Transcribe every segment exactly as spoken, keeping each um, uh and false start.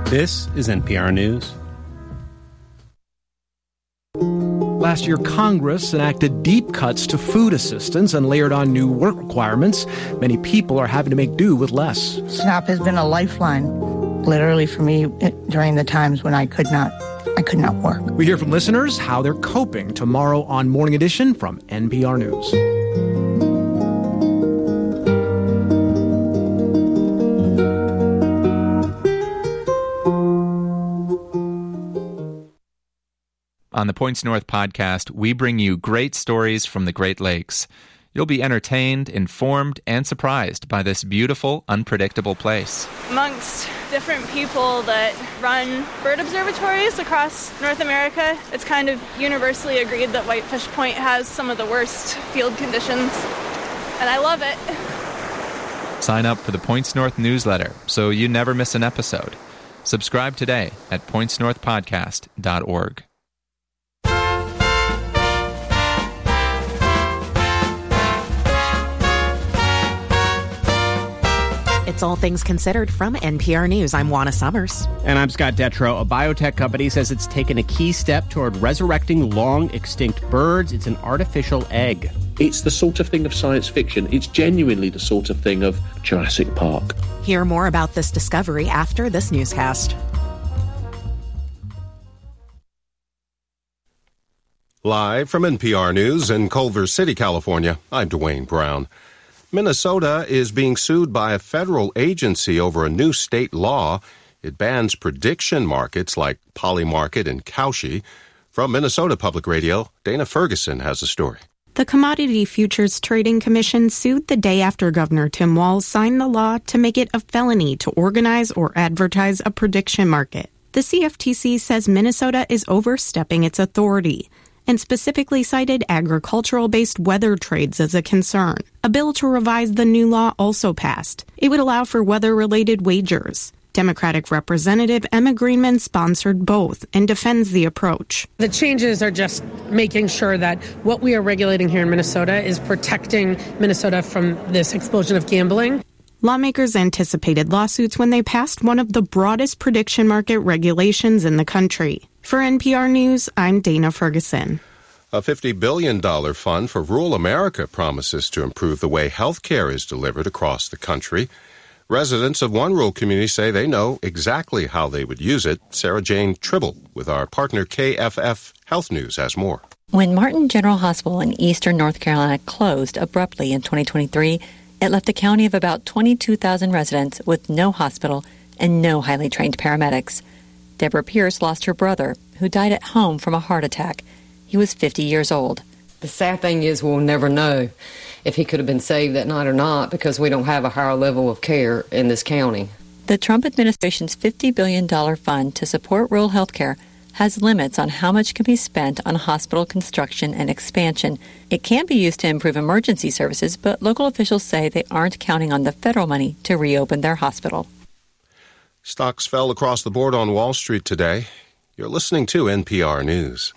This is N P R News. Last year, Congress enacted deep cuts to food assistance and layered on new work requirements. Many people are having to make do with less. SNAP has been a lifeline, literally, for me during the times when I could not, I could not work. We hear from listeners how they're coping tomorrow on Morning Edition from N P R News. On the Points North podcast, we bring you great stories from the Great Lakes. You'll be entertained, informed, and surprised by this beautiful, unpredictable place. Amongst different people that run bird observatories across North America, it's kind of universally agreed that Whitefish Point has some of the worst field conditions, and I love it. Sign up for the Points North newsletter so you never miss an episode. Subscribe today at points north podcast dot org. It's All Things Considered from N P R News. I'm Juana Summers. And I'm Scott Detrow. A biotech company says it's taken a key step toward resurrecting long-extinct birds. It's an artificial egg. It's the sort of thing of science fiction. It's genuinely the sort of thing of Jurassic Park. Hear more about this discovery after this newscast. Live from N P R News in Culver City, California, I'm Dwayne Brown. Minnesota is being sued by a federal agency over a new state law. It bans prediction markets like Polymarket and Kalshi. From Minnesota Public Radio, Dana Ferguson has a story. The Commodity Futures Trading Commission sued the day after Governor Tim Walz signed the law to make it a felony to organize or advertise a prediction market. The C F T C says Minnesota is overstepping its authority and specifically cited agricultural-based weather trades as a concern. A bill to revise the new law also passed. It would allow for weather-related wagers. Democratic Representative Emma Greenman sponsored both and defends the approach. The changes are just making sure that what we are regulating here in Minnesota is protecting Minnesota from this explosion of gambling. Lawmakers anticipated lawsuits when they passed one of the broadest prediction market regulations in the country. For N P R News, I'm Dana Ferguson. A fifty billion dollars fund for rural America promises to improve the way health care is delivered across the country. Residents of one rural community say they know exactly how they would use it. Sarah Jane Tribble with our partner K F F Health News has more. When Martin General Hospital in eastern North Carolina closed abruptly in twenty twenty-three, it left a county of about twenty-two thousand residents with no hospital and no highly trained paramedics. Deborah Pierce lost her brother, who died at home from a heart attack. He was fifty years old. The sad thing is we'll never know if he could have been saved that night or not because we don't have a higher level of care in this county. The Trump administration's fifty billion dollars fund to support rural health care has limits on how much can be spent on hospital construction and expansion. It can be used to improve emergency services, but local officials say they aren't counting on the federal money to reopen their hospital. Stocks fell across the board on Wall Street today. You're listening to N P R News.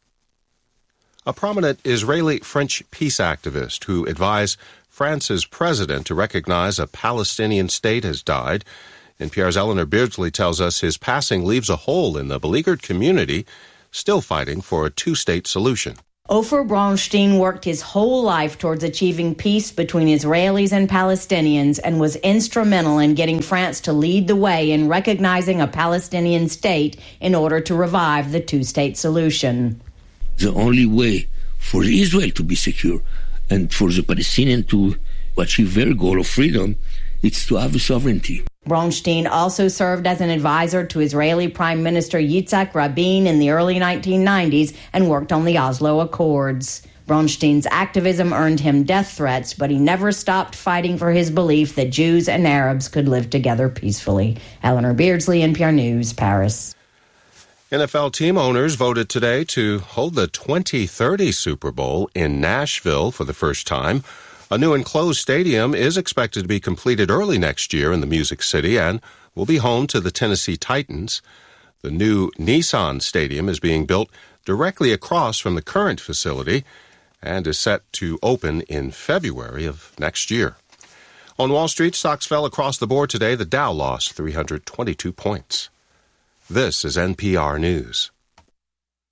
A prominent Israeli-French peace activist who advised France's president to recognize a Palestinian state has died. N P R's Eleanor Beardsley tells us his passing leaves a hole in the beleaguered community still fighting for a two-state solution. Ofer Braunstein worked his whole life towards achieving peace between Israelis and Palestinians and was instrumental in getting France to lead the way in recognizing a Palestinian state in order to revive the two-state solution. The only way for Israel to be secure and for the Palestinians to achieve their goal of freedom is to have a sovereignty. Braunstein also served as an advisor to Israeli Prime Minister Yitzhak Rabin in the early nineteen nineties and worked on the Oslo Accords. Braunstein's activism earned him death threats, but he never stopped fighting for his belief that Jews and Arabs could live together peacefully. Eleanor Beardsley, N P R News, Paris. N F L team owners voted today to hold the twenty thirty Super Bowl in Nashville for the first time. A new enclosed stadium is expected to be completed early next year in the Music City and will be home to the Tennessee Titans. The new Nissan Stadium is being built directly across from the current facility and is set to open in February of next year. On Wall Street, stocks fell across the board today. The Dow lost three hundred twenty-two points. This is N P R News.